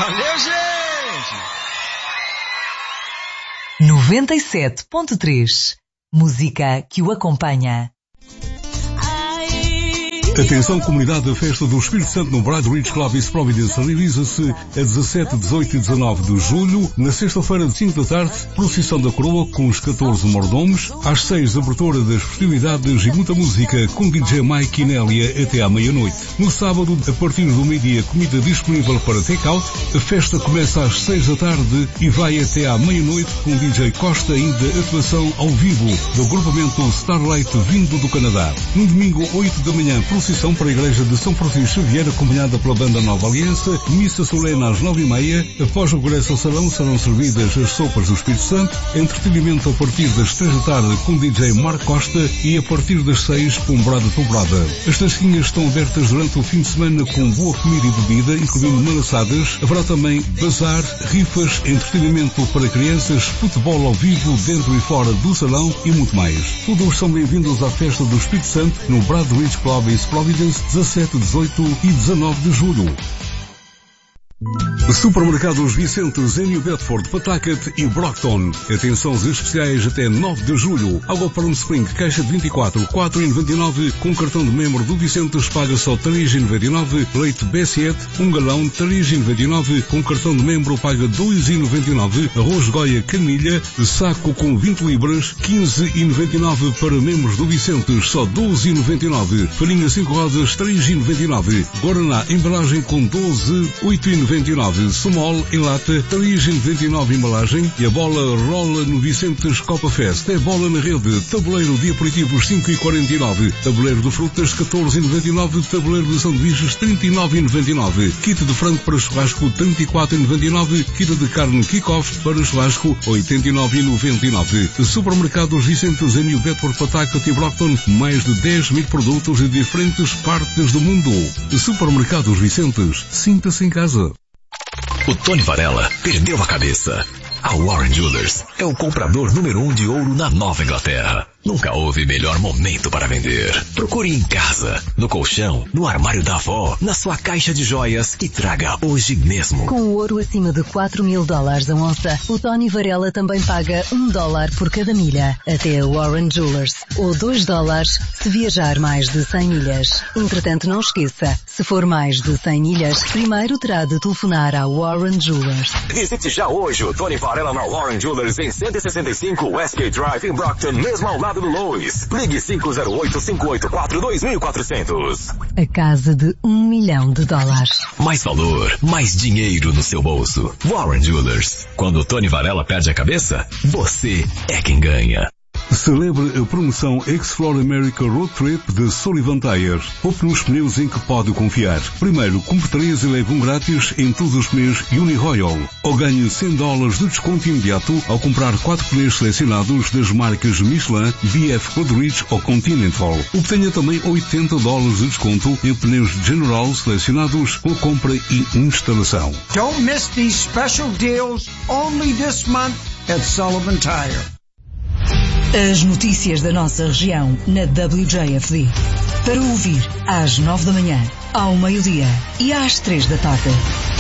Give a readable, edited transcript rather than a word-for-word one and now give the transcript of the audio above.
Valeu, gente! 97.3. Música que o acompanha. Atenção, comunidade, da Festa do Espírito Santo no Bride Ridge Club East Providence realiza-se a 17, 18 e 19 de julho, na sexta-feira de 5 da tarde, procissão da coroa com os 14 mordomos, às 6 abertura das festividades e muita música com DJ Mike e Nélia até à meia-noite. No sábado, a partir do meio-dia, comida disponível para take-out, a festa começa às 6 da tarde e vai até à meia-noite com DJ Costa ainda atuação ao vivo do agrupamento Starlight vindo do Canadá. No domingo, 8 da manhã, procissão para a Igreja de São Francisco Xavier, acompanhada pela banda Nova Aliança, missa solene às 9h30, após o regresso ao salão serão servidas as sopas do Espírito Santo, entretenimento a partir das 3 da tarde com DJ Marco Costa e a partir das 6 com Brada Dobrada. As tasquinhas estão abertas durante o fim de semana com boa comida e bebida, incluindo maçadas. Haverá também bazar, rifas, entretenimento para crianças, futebol ao vivo dentro e fora do salão e muito mais. Todos são bem-vindos à Festa do Espírito Santo no Bride Ridge Club East Providence, 17, 18 e 19 de julho. Supermercados Vicentes em New Bedford, Pawtucket e Brockton. Atenções especiais até 9 de julho. Água Palm Spring, caixa de 24, 4,99. Com cartão de membro do Vicentes paga só 3,99. Leite B7, 1 galão, 3,99. Com cartão de membro paga 2,99. Arroz Goia Canilha, saco com 20 libras, 15,99. Para membros do Vicentes, só 12,99. Farinha 5 rodas, 3,99. Guaraná, embalagem com 12, 8,99. Sumol em lata, 3,99 embalagem. E a bola rola no Vicentes Copa Fest. É bola na rede. Tabuleiro de aperitivos 5,49. Tabuleiro de frutas 14,99. Tabuleiro de sanduíches 39,99. Kit de frango para churrasco 34,99. Kit de carne kick-off para churrasco 89,99. Supermercados Vicentes em New Bedford, Pawtucket e Brockton. Mais de 10 mil produtos de diferentes partes do mundo. Supermercados Vicentes. Sinta-se em casa. O Tony Varela perdeu a cabeça. A Warren Jewelers é o comprador número 1 de ouro na Nova Inglaterra. Nunca houve melhor momento para vender. Procure em casa, no colchão, no armário da avó, na sua caixa de joias e traga hoje mesmo. Com o ouro acima de $4.000 a onça, o Tony Varela também paga $1 por cada milha. Até a Warren Jewelers. Ou $2 se viajar mais de 100 milhas. Entretanto, não esqueça, se for mais de 100 milhas, primeiro terá de telefonar à Warren Jewelers. Visite já hoje o Tony Varela na Warren Jewelers em 165 Westgate Drive em Brockton, mesmo ao lado do Lois. Ligue 508-584-2400. A casa de $1 milhão. Mais valor, mais dinheiro no seu bolso. Warren Jewelers. Quando o Tony Varela perde a cabeça, você é quem ganha. Celebre a promoção Explore America Road Trip de Sullivan Tires. Poupe nos pneus em que pode confiar. Primeiro, compre 3 e leve 1 grátis em todos os pneus Uni-Royal. Ou ganhe $100 de desconto imediato ao comprar 4 pneus selecionados das marcas Michelin, BF Goodrich ou Continental. Obtenha também $80 de desconto em pneus General selecionados com compra e instalação. Don't miss these special deals only this month at Sullivan Tire. As notícias da nossa região na WJFD. Para ouvir às 9 da manhã, ao meio-dia e às 3 da tarde.